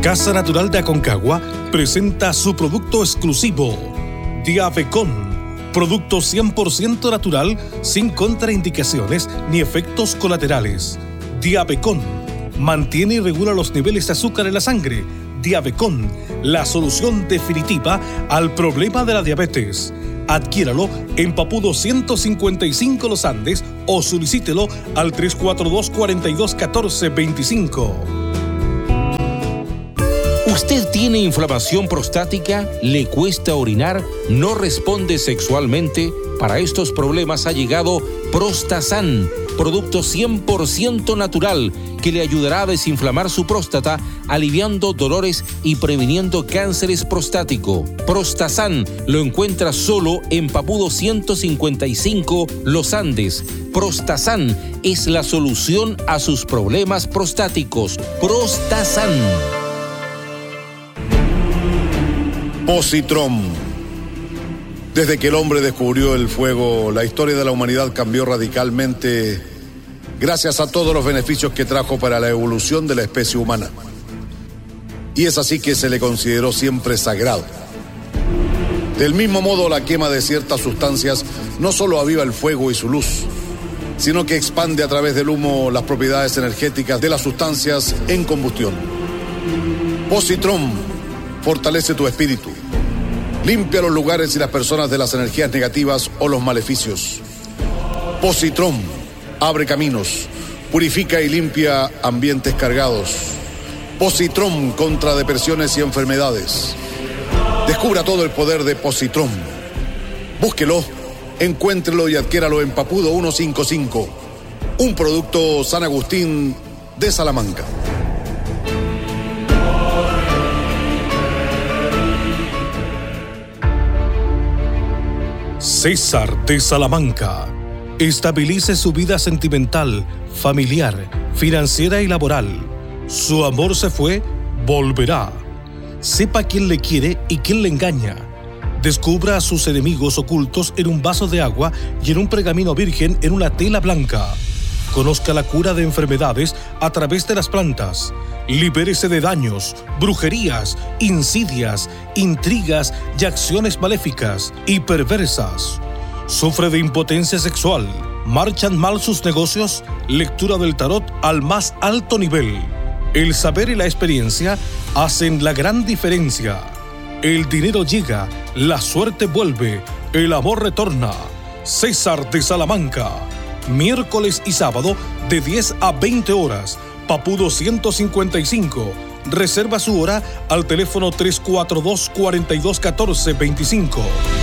Casa Natural de Aconcagua presenta su producto exclusivo, Diabecon, producto 100% natural, sin contraindicaciones ni efectos colaterales. Diabecon mantiene y regula los niveles de azúcar en la sangre. Diabecon, la solución definitiva al problema de la diabetes. Adquiéralo en Papudo 155 Los Andes o solicítelo al 342-4214-25. ¿Usted tiene inflamación prostática? ¿Le cuesta orinar? ¿No responde sexualmente? Para estos problemas ha llegado Prostasan, producto 100% natural que le ayudará a desinflamar su próstata, aliviando dolores y previniendo cánceres prostático. Prostasan lo encuentra solo en Papudo 155 Los Andes. Prostasan es la solución a sus problemas prostáticos. Prostasan. Positron. Desde que el hombre descubrió el fuego, la historia de la humanidad cambió radicalmente gracias a todos los beneficios que trajo para la evolución de la especie humana. Y es así que se le consideró siempre sagrado. Del mismo modo, la quema de ciertas sustancias no solo aviva el fuego y su luz, sino que expande a través del humo las propiedades energéticas de las sustancias en combustión. Positron fortalece tu espíritu, limpia los lugares y las personas de las energías negativas o los maleficios. Positron abre caminos, purifica y limpia ambientes cargados. Positron contra depresiones y enfermedades. Descubra todo el poder de Positron. Búsquelo, encuéntrelo y adquiéralo en Papudo 155, un producto San Agustín de Salamanca. César de Salamanca. Estabilice su vida sentimental, familiar, financiera y laboral. Su amor se fue, volverá. Sepa quién le quiere y quién le engaña. Descubra a sus enemigos ocultos en un vaso de agua y en un pergamino virgen en una tela blanca. Conozca la cura de enfermedades a través de las plantas. Libérese de daños, brujerías, insidias, intrigas y acciones maléficas y perversas. ¿Sufre de impotencia sexual? ¿Marchan mal sus negocios? Lectura del tarot al más alto nivel. El saber y la experiencia hacen la gran diferencia. El dinero llega, la suerte vuelve, el amor retorna. César de Salamanca. Miércoles y sábado de 10 a 20 horas. Papudo 155. Reserva su hora al teléfono 342-4214-25.